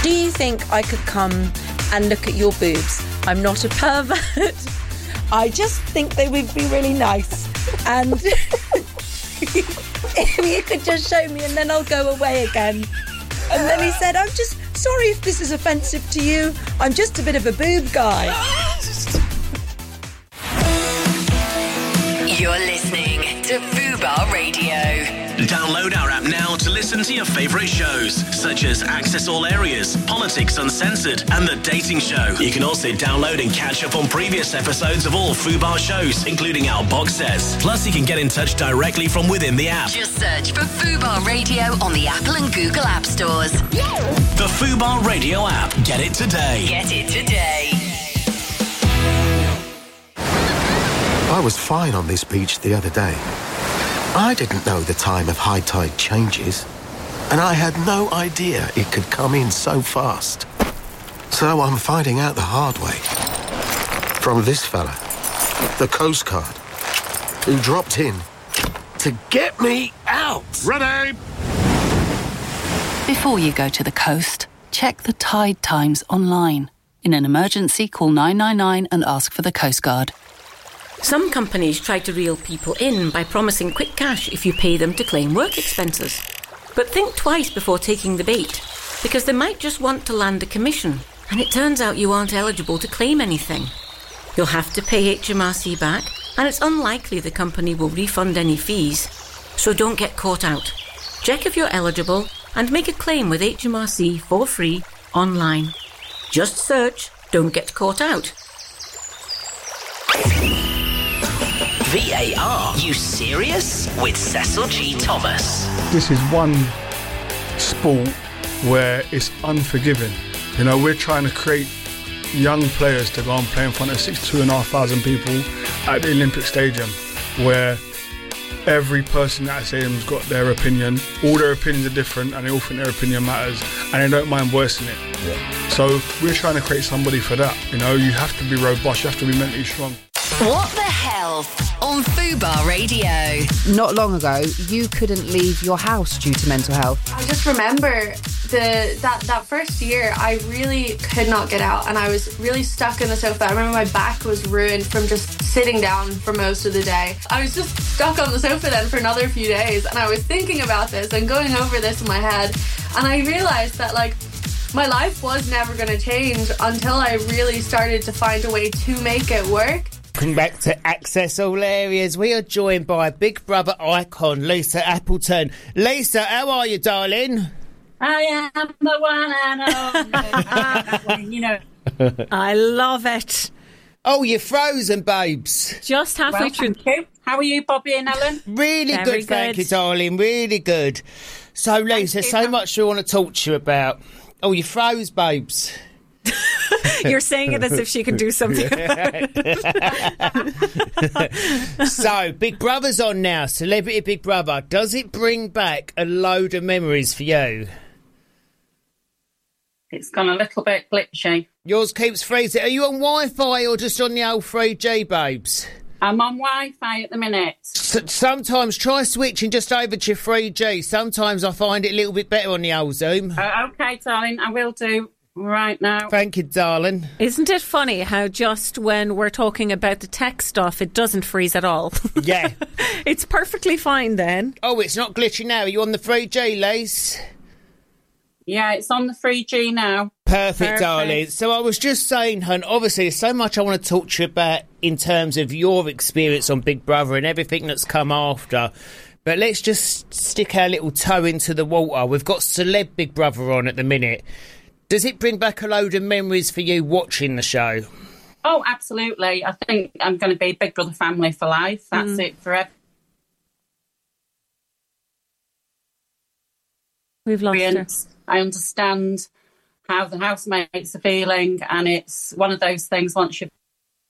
do you think I could come and look at your boobs? I'm not a pervert. I just think they would be really nice. And if you could just show me and then I'll go away again. And then he said, I'm just sorry if this is offensive to you. I'm just a bit of a boob guy. You're listening to Fubar Radio. Download our app now to listen to your favourite shows, such as Access All Areas, Politics Uncensored, and The Dating Show. You can also download and catch up on previous episodes of all Fubar shows, including our box sets. Plus, you can get in touch directly from within the app. Just search for Fubar Radio on the Apple and Google App Stores. The Fubar Radio app. Get it today. Get it today. I was fine on this beach the other day. I didn't know the time of high tide changes, and I had no idea it could come in so fast. So I'm finding out the hard way. From this fella, the Coast Guard, who dropped in to get me out. Ready! Before you go to the coast, check the tide times online. In an emergency, call 999 and ask for the Coast Guard. Some companies try to reel people in by promising quick cash if you pay them to claim work expenses. But think twice before taking the bait, because they might just want to land a commission, and it turns out you aren't eligible to claim anything. You'll have to pay HMRC back, and it's unlikely the company will refund any fees. So don't get caught out. Check if you're eligible and make a claim with HMRC for free online. Just search "Don't Get Caught Out." VAR, you serious? With Cecil G. Thomas. This is one sport where it's unforgiving. You know, we're trying to create young players to go and play in front of 62,500 people at the Olympic Stadium, where every person at that stadium's got their opinion. All their opinions are different, and they all think their opinion matters, and they don't mind voicing it. Yeah. So we're trying to create somebody for that. You know, you have to be robust, you have to be mentally strong. What the Health on Fubar Radio. Not long ago, you couldn't leave your house due to mental health. I just remember that first year, I really could not get out, and I was really stuck in the sofa. I remember my back was ruined from just sitting down for most of the day. I was just stuck on the sofa then for another few days, and I was thinking about this and going over this in my head, and I realised that, like, my life was never going to change until I really started to find a way to make it work. Welcome back to Access All Areas. We are joined by Big Brother icon Lisa Appleton. Lisa, how are you, darling? I am the one and only. You know. I love it. Oh, you're frozen, babes. Just halfway through. Thank you. How are you, Bobby and Ellen? Really good, thank you, darling. Really good. So, Lisa, so much we want to talk to you about. Oh, you froze, babes. You're saying it as if she can do something about it. So, Big Brother's on now, Celebrity Big Brother. Does it bring back a load of memories for you? It's gone a little bit glitchy. Yours keeps freezing. Are you on Wi-Fi or just on the old 3G, babes? I'm on Wi-Fi at the minute. Sometimes try switching just over to your 3G. Sometimes I find it a little bit better on the old Zoom. Okay, darling, I will do. Right now. Thank you, darling. Isn't it funny how just when we're talking about the tech stuff, it doesn't freeze at all? Yeah. It's perfectly fine then. Oh, it's not glitchy now. Are you on the 3G, Lace? Yeah, it's on the 3G now. Perfect, darling. So I was just saying, hun, obviously there's so much I want to talk to you about in terms of your experience on Big Brother and everything that's come after. But let's just stick our little toe into the water. We've got Celeb Big Brother on at the minute. Does it bring back a load of memories for you watching the show? Oh, absolutely. I think I'm going to be Big Brother family for life. That's it forever. We've lost her. I understand how the housemates are feeling, and it's one of those things once you've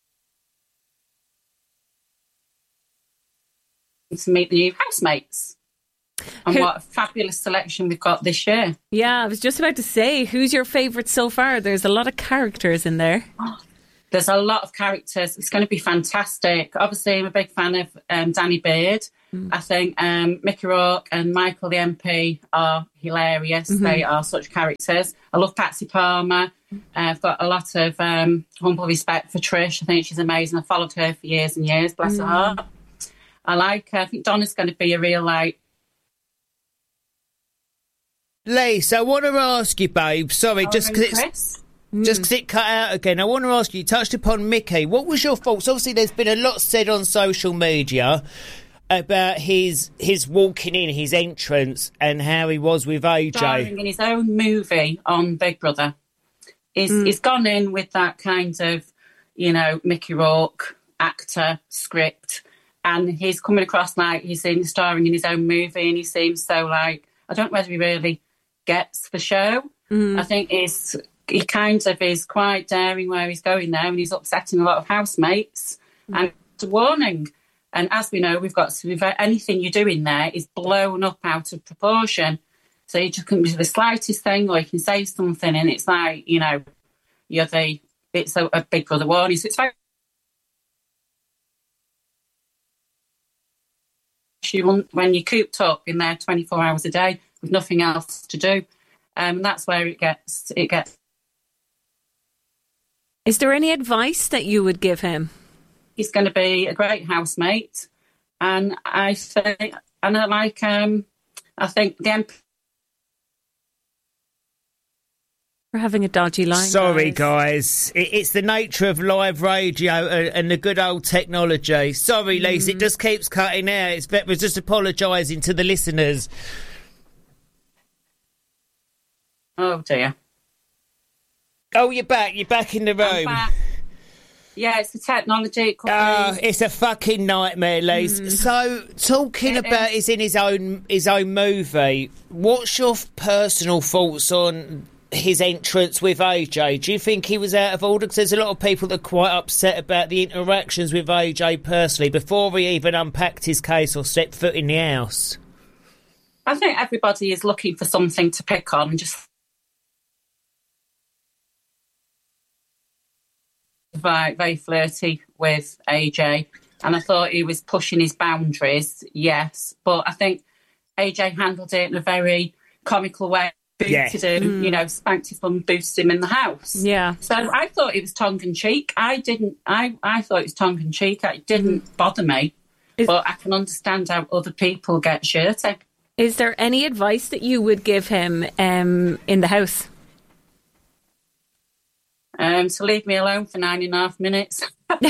to meet the new housemates. And what a fabulous selection we've got this year. Yeah, I was just about to say, who's your favourite so far? There's a lot of characters in there. Oh, there's a lot of characters. It's going to be fantastic. Obviously, I'm a big fan of Danny Beard. I think Mickey Rourke and Michael the MP are hilarious. They are such characters. I love Patsy Palmer. I've got a lot of humble respect for Trish. I think she's amazing. I followed her for years and years. Bless her heart. I like her. I think Donna's going to be a real, like... Lisa, I want to ask you, babe. Sorry, just because it cut out again. I want to ask you, you touched upon Mickey. What was your thoughts? Obviously, there's been a lot said on social media about his walking in, his entrance, and how he was with AJ. Starring in his own movie on Big Brother. He's gone in with that kind of, Mickey Rourke actor script, and he's coming across like he's starring in his own movie, and he seems so like, I don't know whether he really gets the show. I think he kind of is quite daring where he's going there, and he's upsetting a lot of housemates. And it's a warning. And as we know, we've got anything you do in there is blown up out of proportion. So you just can do the slightest thing, or you can say something, and it's like, it's a Big Brother warning. So it's very... when you're cooped up in there 24 hours a day with nothing else to do. That's where it gets. Is there any advice that you would give him? He's going to be a great housemate, and I think the MP... We're having a dodgy line. Sorry, guys. It's the nature of live radio and the good old technology. Sorry, Lisa, it just keeps cutting out. We're just apologising to the listeners. Oh, dear. Oh, you're back. You're back in the room. I'm back. Yeah, it's the technology. It's a fucking nightmare, Lisa. So, talking about is in his own movie, what's your personal thoughts on his entrance with AJ? Do you think he was out of order? Because there's a lot of people that are quite upset about the interactions with AJ personally before he even unpacked his case or stepped foot in the house. I think everybody is looking for something to pick on and just very flirty with AJ, and I thought he was pushing his boundaries, yes, but I think AJ handled it in a very comical way. Booted him, spanked him and boosted him in the house. Yeah. So I thought it was tongue-in-cheek. I thought it was tongue-in-cheek. It didn't bother me, but I can understand how other people get shirty. Is there any advice that you would give him in the house? To leave me alone for 9.5 minutes.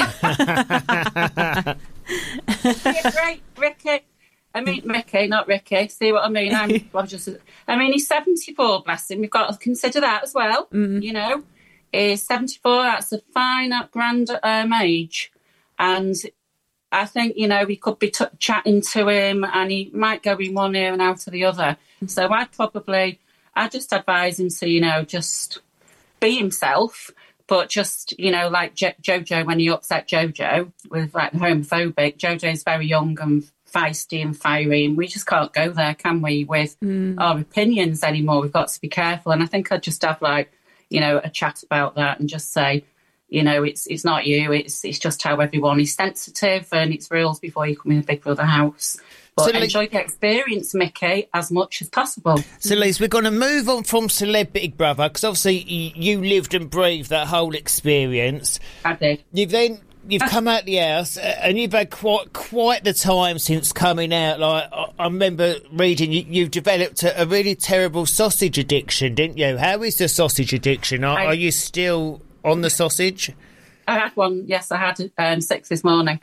Yeah, great, Ricky. I mean, Mickey, not Ricky. See what I mean? He's 74, bless him. We've got to consider that as well. He's 74. That's a fine, grand age. And I think, we could be chatting to him, and he might go in one ear and out of the other. So I'd just advise him to, just be himself. But just, like Jojo, when he upset Jojo with like homophobic, Jojo is very young and feisty and fiery, and we just can't go there, can we, with our opinions anymore? We've got to be careful. And I think I'd just have a chat about that and just say, it's not you, it's just how everyone is sensitive, and it's rules before you come in a Big Brother house. But enjoy the experience, Mickey, as much as possible. So, Liz, we're going to move on from Celeb Big Brother, because obviously you lived and breathed that whole experience. I did. You've come out the house, and you've had quite the time since coming out. Like, I remember reading you've developed a really terrible sausage addiction, didn't you? How is the sausage addiction? Are you still on the sausage? I had one, yes, I had 6 this morning.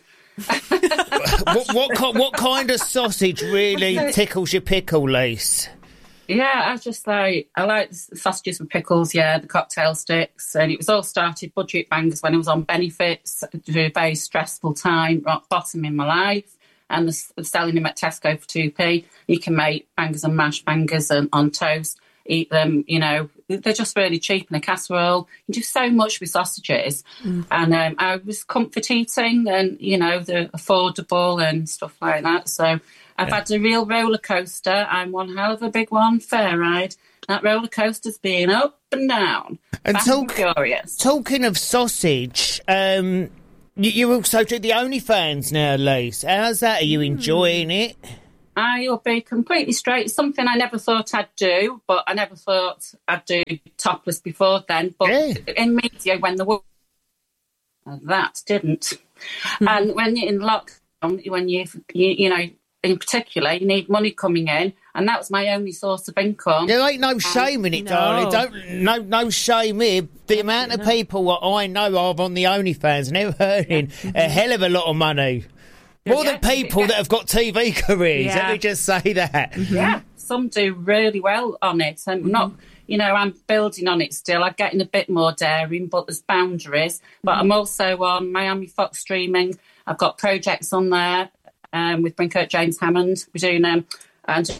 what kind of sausage really tickles your pickle, Lise? Yeah, I like sausages with pickles, the cocktail sticks, and it was all started budget bangers when I was on benefits through a very stressful time, rock bottom in my life, and selling them at Tesco for 2p. You can make bangers and mashed bangers on toast, eat them, they're just really cheap in a casserole. You do so much with sausages. And I was comfort eating, and, they're affordable and stuff like that. So I've had a real roller coaster. I'm one hell of a big one, fair ride. That roller coaster's been up and down. And talking of sausage, You also do the OnlyFans now, Lise. How's that? Are you enjoying it? I'll be completely straight. It's something I never thought I'd do, but I never thought I'd do topless before then. But in media, when the that didn't. And when you're in lockdown, when you know, in particular, you need money coming in, and that was my only source of income. There ain't no shame in it, darling. No shame here. The amount of people what I know of on the OnlyFans, and they're earning a hell of a lot of money. More than people that have got TV careers, let me just say that. Yeah, some do really well on it. I'm not, you know, I'm building on it still. I'm getting a bit more daring, but there's boundaries. But I'm also on Miami Fox Streaming. I've got projects on there with Brinkert James Hammond. We're doing and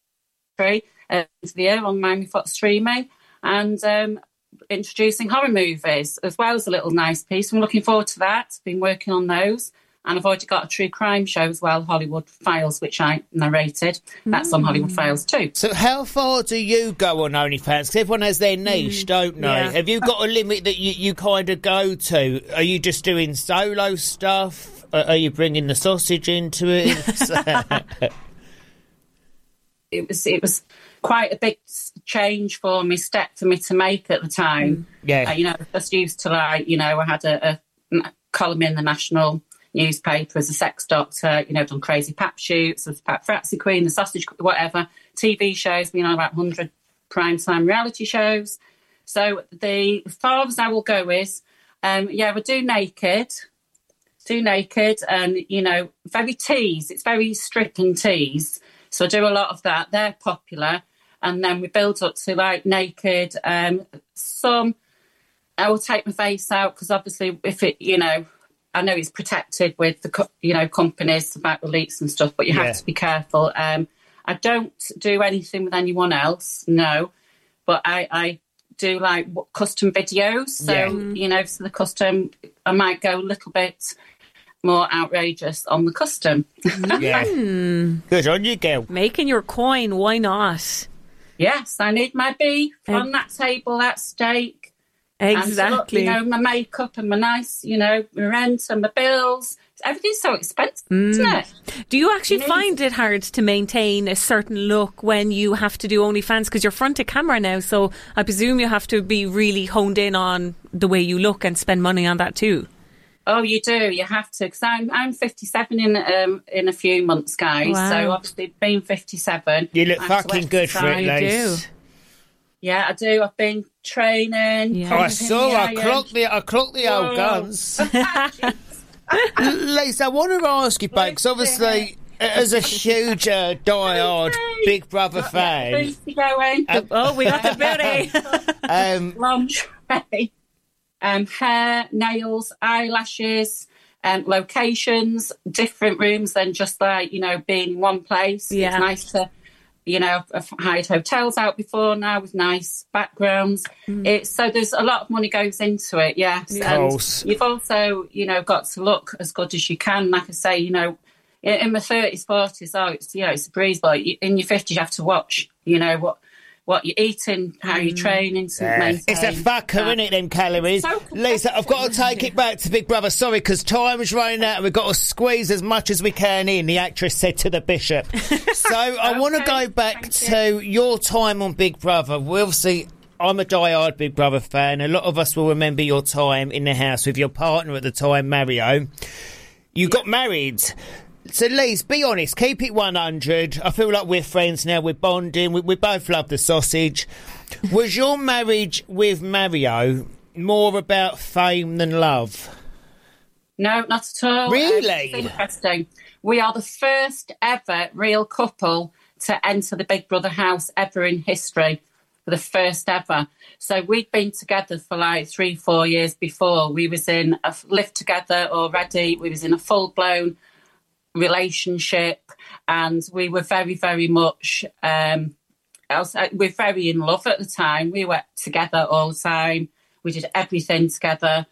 the year on Miami Fox Streaming, and introducing horror movies as well as a little nice piece. I'm looking forward to that. Been working on those. And I've already got a true crime show as well, Hollywood Files, which I narrated. That's on Hollywood Files too. So how far do you go on OnlyFans? Because everyone has their niche, don't they? Yeah. Have you got a limit that you kind of go to? Are you just doing solo stuff? Are you bringing the sausage into it? It was quite a big step for me to make at the time. You know, just used to I had a column in the National newspaper as a sex doctor, you know, done crazy pap shoots, as Pat Fratzy Queen, the sausage, whatever, TV shows, been on about 100 primetime reality shows. So the far as I will go is, we do naked, and, you know, very tease, it's very strip and tease. So I do a lot of that. They're popular. And then we build up to like naked. Some I will take my face out because obviously if it, you know, I know it's protected with the, you know, companies about the leaks and stuff, but you have to be careful. I don't do anything with anyone else, no, but I do like custom videos. So, you know, for the custom, I might go a little bit more outrageous on the custom. Good on you, girl. Making your coin, why not? Yes, I need my beef on that table, that steak. Exactly. And, you know, my makeup and my nice, you know, my rent and my bills. Everything's so expensive, isn't it? Do you actually find it hard to maintain a certain look when you have to do OnlyFans? Because you're front of camera now, so I presume you have to be really honed in on the way you look and spend money on that too. Oh, you do. You have to. Because I'm 57 in a few months, guys. Wow. So obviously being 57... You look fucking good for it, Lise. Yeah, I do. I've been training. Yeah. I saw. I clocked the old guns. Lisa, I want to ask you, because obviously, as a huge die-hard Big Brother fan... we got the booty. Lingerie, hair, nails, eyelashes, locations, different rooms than just like, you know, being in one place. Yeah. It's nice to... You know, I've hired hotels out before now with nice backgrounds. So there's a lot of money goes into it, yes. And you've also, you know, got to look as good as you can. Like I say, you know, in my 30s, 40s, it's a breeze. But in your 50s, you have to watch, you know, what you're eating, how you're training to maintain. It's a fucker, isn't it, them calories? So Lisa, I've got to take it back to Big Brother. Sorry, because time is running out and we've got to squeeze as much as we can in, the actress said to the Bishop. So I want to go back to your time on Big Brother. We'll see. I'm a die-hard Big Brother fan. A lot of us will remember your time in the house with your partner at the time, Mario. You got married. So, Lise, be honest, keep it 100. I feel like we're friends now, we're bonding, we both love the sausage. Was your marriage with Mario more about fame than love? No, not at all. Really? It's interesting. We are the first ever real couple to enter the Big Brother house ever in history. For the first ever. So we'd been together for like 3-4 years before. We was in a live together already. We was in a full-blown relationship, and we were very, very much we're very in love at the time. We were together all the time. We did everything together.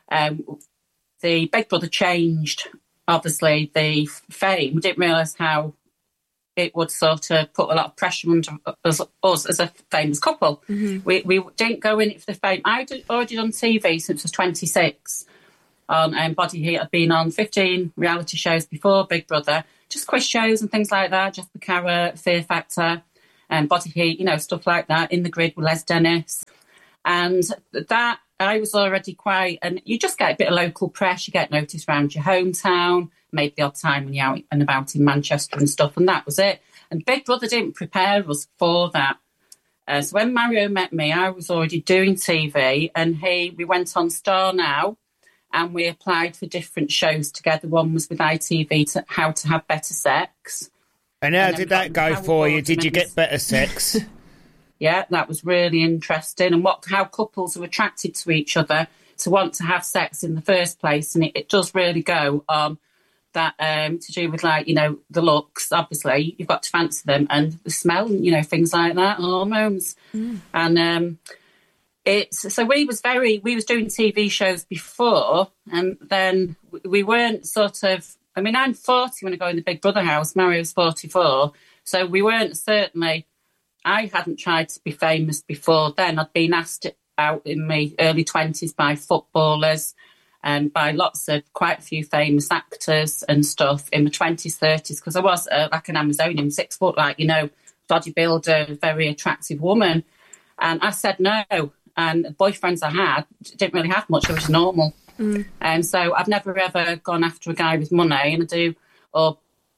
The Big Brother changed, obviously, the fame. We didn't realise how it would sort of put a lot of pressure on us as a famous couple. We didn't go in it for the fame. I'd already done TV since I was 26. on Body Heat. I've been on 15 reality shows before, Big Brother, just quiz shows and things like that, Jeff Becerra, Fear Factor, and Body Heat, stuff like that, In the Grid with Les Dennis. And that, I was already quite, and you just get a bit of local press, you get noticed around your hometown, maybe the odd time when you're out and about in Manchester and stuff, and that was it. And Big Brother didn't prepare us for that. So when Mario met me, I was already doing TV, and we went on Star Now, and we applied for different shows together. One was with ITV, How to Have Better Sex. And how did that go for you? Did you get better sex? Yeah, that was really interesting. And how couples are attracted to each other to want to have sex in the first place. And it does really go on that to do with, the looks. Obviously, you've got to fancy them, and the smell, things like that, hormones. And so we was doing TV shows before, and then we weren't sort of, I'm 40 when I go in the Big Brother house, Mario's 44, so we weren't certainly, I hadn't tried to be famous before then. I'd been asked out in my early 20s by footballers and by quite a few famous actors and stuff in my 20s, 30s, because I was like an Amazonian, 6 foot, bodybuilder, very attractive woman. And I said no. And the boyfriends I had didn't really have much, it was normal. And so I've never ever gone after a guy with money, and I do, or,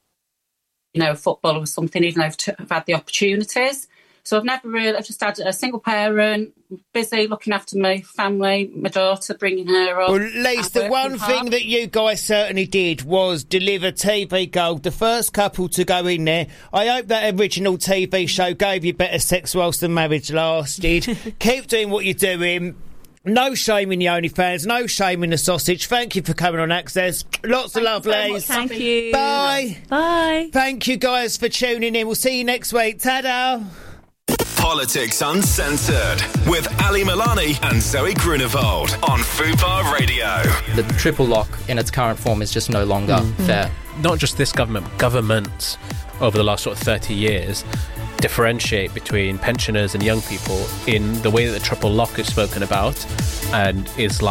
football or something, even though I've had the opportunities. So I've just had a single parent, busy looking after my family, my daughter, bringing her up. Well, Lise, the one thing that you guys certainly did was deliver TV gold, the first couple to go in there. I hope that original TV show gave you better sex whilst the marriage lasted. Keep doing what you're doing. No shame in the OnlyFans, no shame in the sausage. Thank you for coming on Access. Lots of love, Lise. Thank you. Bye. Bye. Thank you guys for tuning in. We'll see you next week. Ta-da. Politics Uncensored with Ali Milani and Zoe Grunewald on Fubar Radio. The triple lock in its current form is just no longer fair. Not just this government, but governments over the last 30 years differentiate between pensioners and young people in the way that the triple lock is spoken about, and is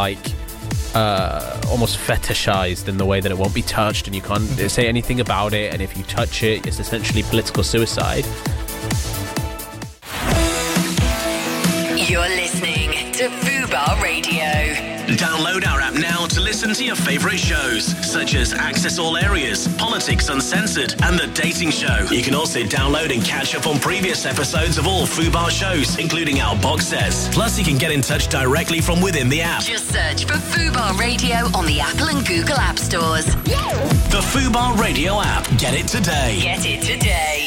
almost fetishized in the way that it won't be touched and you can't say anything about it, and if you touch it, it's essentially political suicide. You're listening to Fubar Radio. Download our app now to listen to your favourite shows, such as Access All Areas, Politics Uncensored, and The Dating Show. You can also download and catch up on previous episodes of all Fubar shows, including our box sets. Plus, you can get in touch directly from within the app. Just search for Fubar Radio on the Apple and Google App Stores. The Fubar Radio app. Get it today. Get it today.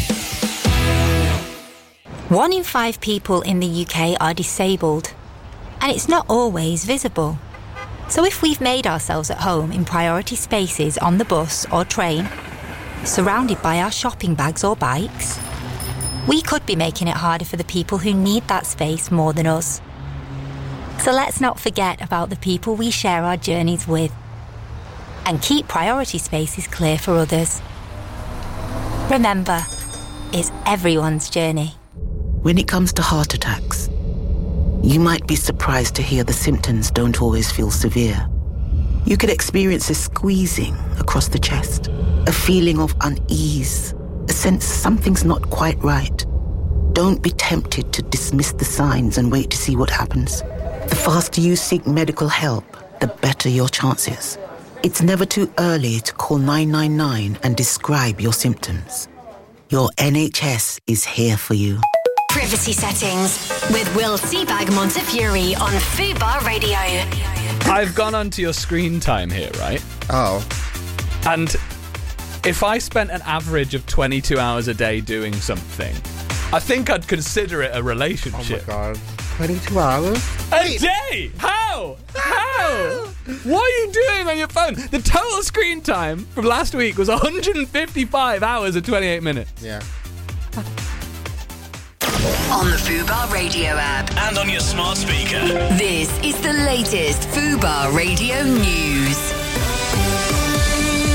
1 in 5 people in the UK are disabled, and it's not always visible. So if we've made ourselves at home in priority spaces on the bus or train, surrounded by our shopping bags or bikes, we could be making it harder for the people who need that space more than us. So let's not forget about the people we share our journeys with, and keep priority spaces clear for others. Remember, it's everyone's journey. When it comes to heart attacks, you might be surprised to hear the symptoms don't always feel severe. You could experience a squeezing across the chest, a feeling of unease, a sense something's not quite right. Don't be tempted to dismiss the signs and wait to see what happens. The faster you seek medical help, the better your chances. It's never too early to call 999 and describe your symptoms. Your NHS is here for you. Privacy settings with Will Seabag Montefiore on Fubar Radio. I've gone onto your screen time here, right? Oh. And if I spent an average of 22 hours a day doing something, I think I'd consider it a relationship. Oh my God. 22 hours? A day? How? What are you doing on your phone? The total screen time from last week was 155 hours and 28 minutes. Yeah. On the Fubar Radio app. And on your smart speaker. This is the latest Fubar Radio news.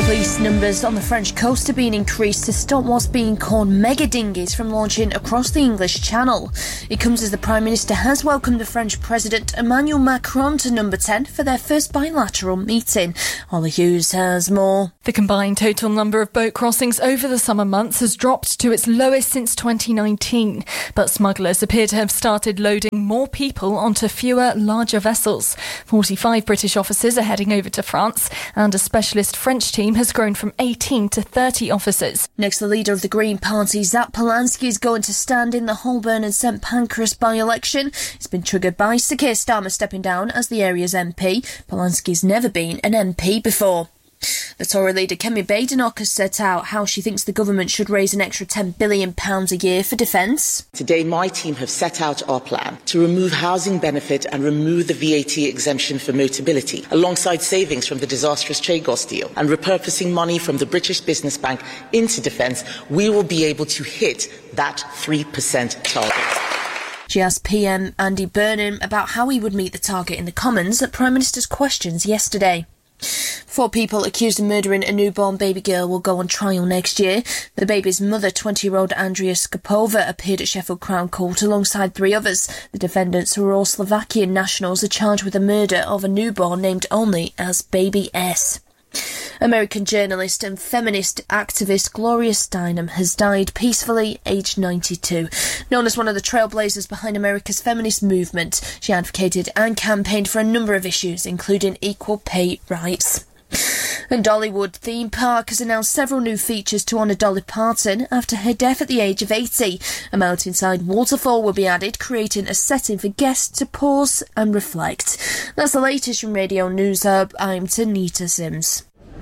Police numbers on the French coast are being increased to stop what's being called mega dinghies from launching across the English Channel. It comes as the Prime Minister has welcomed the French President Emmanuel Macron to Number 10 for their first bilateral meeting. Holly Hughes has more. The combined total number of boat crossings over the summer months has dropped to its lowest since 2019, but smugglers appear to have started loading more people onto fewer, larger vessels. 45 British officers are heading over to France, and a specialist French team has grown from 18 to 30 officers. Next, the leader of the Green Party, Zap Polanski, is going to stand in the Holborn and St Pancras by-election. It's been triggered by Sir Keir Starmer stepping down as the area's MP. Polanski's never been an MP before. The Tory leader Kemi Badenoch has set out how she thinks the government should raise an extra £10 billion a year for defence. Today, my team have set out our plan to remove housing benefit and remove the VAT exemption for Motability, alongside savings from the disastrous Chagos deal and repurposing money from the British Business Bank into defence. We will be able to hit that 3% target. She asked PM Andy Burnham about how he would meet the target in the Commons at Prime Minister's questions yesterday. 4 people accused of murdering a newborn baby girl will go on trial next year. The baby's mother, 20-year-old Andrea Skopova, appeared at Sheffield Crown Court alongside 3 others. The defendants, who are all Slovakian nationals, are charged with the murder of a newborn named only as Baby S. American journalist and feminist activist Gloria Steinem has died peacefully, aged 92. Known as one of the trailblazers behind America's feminist movement, she advocated and campaigned for a number of issues, including equal pay rights. And Dollywood Theme Park has announced several new features to honour Dolly Parton after her death at the age of 80. A mountainside waterfall will be added, creating a setting for guests to pause and reflect. That's the latest from Radio News Hub. I'm Tanita Sims.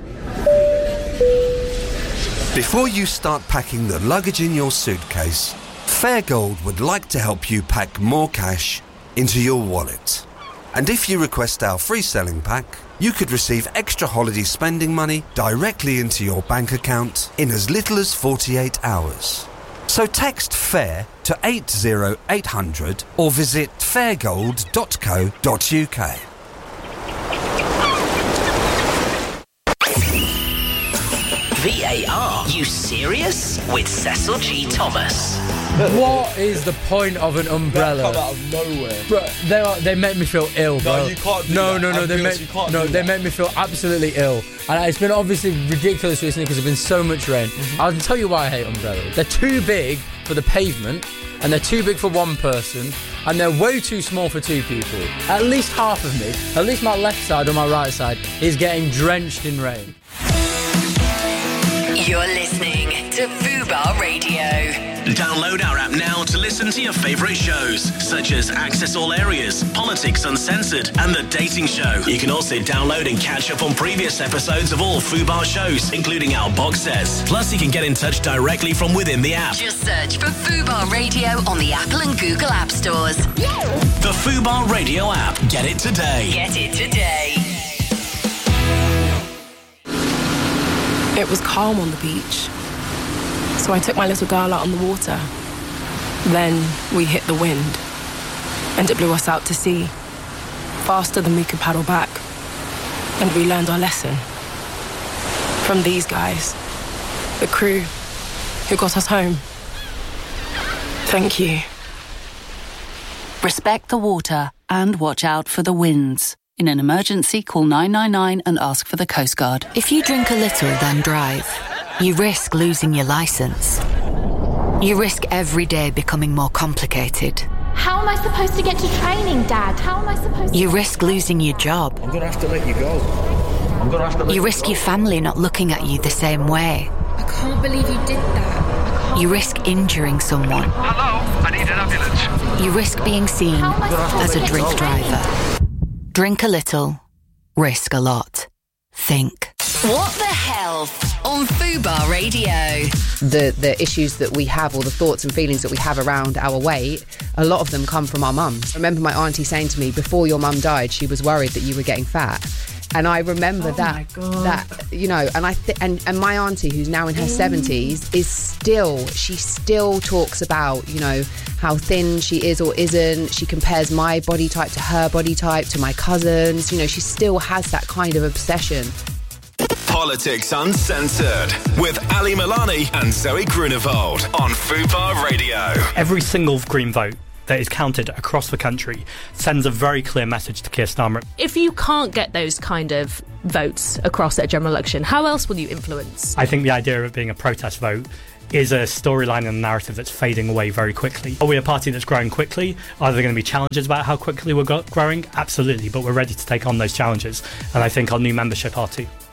Before you start packing the luggage in your suitcase, Fairgold would like to help you pack more cash into your wallet. And if you request our free selling pack, you could receive extra holiday spending money directly into your bank account in as little as 48 hours. So text FAIR to 80800 or visit fairgold.co.uk. VAR, you serious? With Cecil G. Thomas. What is the point of an umbrella? They come out of nowhere. Bro, they make me feel ill, bro. No, you can't do no, that. No, they make me feel absolutely ill. And it's been obviously ridiculous recently because there's been so much rain. I'll tell you why I hate umbrellas. They're too big for the pavement, and they're too big for one person, and they're way too small for 2 people. At least half of me, at least my left side or my right side, is getting drenched in rain. You're listening to Fubar Radio. Download our app now to listen to your favourite shows, such as Access All Areas, Politics Uncensored, and The Dating Show. You can also download and catch up on previous episodes of all Fubar shows, including our box sets. Plus, you can get in touch directly from within the app. Just search for Fubar Radio on the Apple and Google App Stores. The Fubar Radio app. Get it today. Get it today. It was calm on the beach, so I took my little girl out on the water. Then we hit the wind, and it blew us out to sea, faster than we could paddle back. And we learned our lesson from these guys, the crew who got us home. Thank you. Respect the water and watch out for the winds. In an emergency, call 999 and ask for the Coast Guard. If you drink a little, then drive, you risk losing your licence. You risk every day becoming more complicated. How am I supposed to get to training, Dad? How am I supposed to... You risk losing your job. I'm going to have to let you go. You risk your family not looking at you the same way. I can't believe you did that. You risk injuring someone. Hello, I need an ambulance. You risk being seen as a drink driver. Drink a little, risk a lot. Think. What the Health on Fubar Radio. The issues that we have, or the thoughts and feelings that we have around our weight, a lot of them come from our mums. I remember my auntie saying to me, before your mum died, she was worried that you were getting fat. And I remember that, you know, and and my auntie, who's now in her 70s, she still talks about, you know, how thin she is or isn't. She compares my body type to her body type, to my cousins. You know, she still has that kind of obsession. Politics Uncensored with Ali Milani and Zoe Grunewald on Fubar Radio. Every single Green vote that is counted across the country sends a very clear message to Keir Starmer. If you can't get those kind of votes across at a general election, how else will you influence? I think the idea of it being a protest vote is a storyline and a narrative that's fading away very quickly. Are we a party that's growing quickly? Are there going to be challenges about how quickly we're growing? Absolutely, but we're ready to take on those challenges, and I think our new membership are too.